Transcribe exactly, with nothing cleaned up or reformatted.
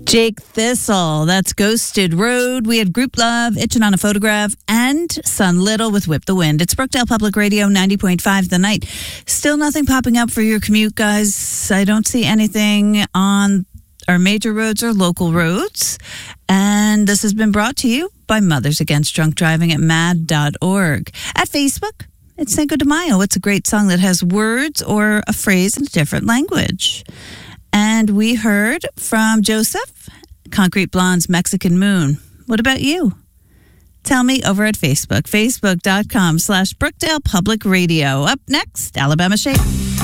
Jake Thistle, that's Ghosted Road. We had Group Love, Itching on a Photograph, and Son Little with Whip the Wind. It's Brookdale Public Radio, ninety point five The Night. Still nothing popping up for your commute, guys. I don't see anything on our major roads or local roads. And this has been brought to you by Mothers Against Drunk Driving at mad dot org. At Facebook, it's Cinco de Mayo. It's a great song that has words or a phrase in a different language. And we heard from Joseph, Concrete Blonde's Mexican Moon. What about you? Tell me over at Facebook, facebook.com slash Brookdale Public Radio. Up next, Alabama Shake.